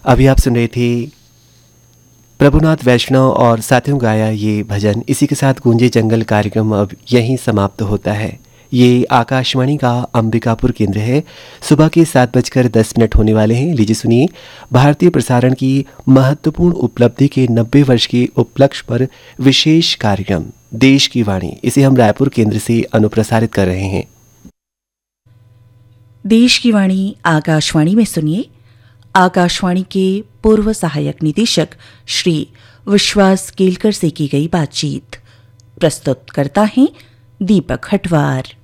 अभी आप सुन रहे थे प्रभुनाथ वैष्णव और साथियों गाया ये भजन। इसी के साथ गूंजे जंगल कार्यक्रम अब यहीं समाप्त होता है। ये आकाशवाणी का अंबिकापुर केंद्र है। सुबह के 7:10 होने वाले हैं। लीजिए सुनिए भारतीय प्रसारण की महत्वपूर्ण उपलब्धि के 90 वर्ष के उपलक्ष्य पर विशेष कार्यक्रम देश की वाणी। इसे हम रायपुर केंद्र से अनुप्रसारित कर रहे हैं। देश की वाणी आकाशवाणी में सुनिए आकाशवाणी के पूर्व सहायक निदेशक श्री विश्वास केलकर से की गई बातचीत। प्रस्तुत करता है दीपक हटवार।